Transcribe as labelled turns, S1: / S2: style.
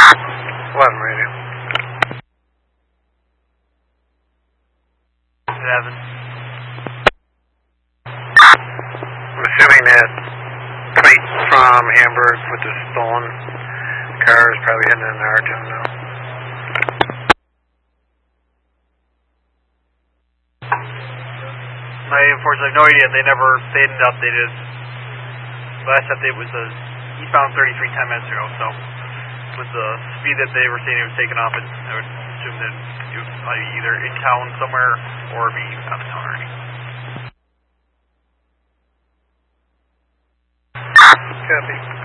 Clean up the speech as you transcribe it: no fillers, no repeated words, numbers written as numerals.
S1: 11 radio.
S2: 11.
S1: I'm assuming that plate from Hamburg with the stolen car is probably heading in Argent now.
S2: I unfortunately have no idea. They hadn't updated. Last update was eastbound 33 10 minutes ago, so with the speed that they were saying it was taken off, I would assume that it was either in town somewhere or be out of town already.
S1: Copy.